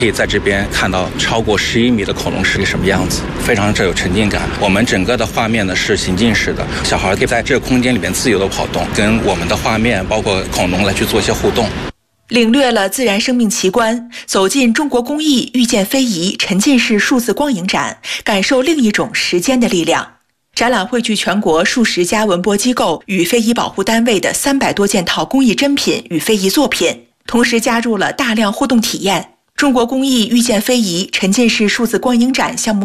可以在这边看到超过11米的恐龙是个什么样子，非常有沉浸感。我们整个的画面呢是行进式的，小孩可以在这个空间里面自由的跑动，跟我们的画面包括恐龙来去做一些互动。 领略了自然生命奇观，走进中国工艺遇见非遗沉浸式数字光影展，感受另一种时间的力量。展览汇聚全国数十家文博机构与非遗保护单位的300多件套工艺珍品与非遗作品，同时加入了大量互动体验。中国工艺遇见非遗沉浸式数字光影展项目